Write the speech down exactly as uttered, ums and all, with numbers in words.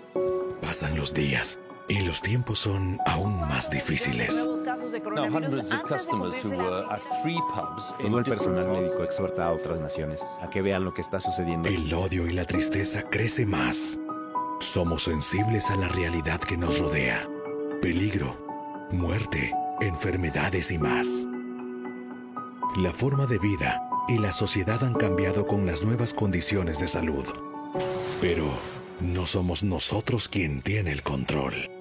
Pasan los días y los tiempos son aún más difíciles. Now, hundreds of customers who were at three pubs in Todo el different personal parts. médico exhorta a otras naciones a que vean lo que está sucediendo. El odio y la tristeza crece más. Somos sensibles a la realidad que nos rodea. Peligro, muerte, enfermedades y más. La forma de vida y la sociedad han cambiado con las nuevas condiciones de salud. Pero no somos nosotros quien tiene el control.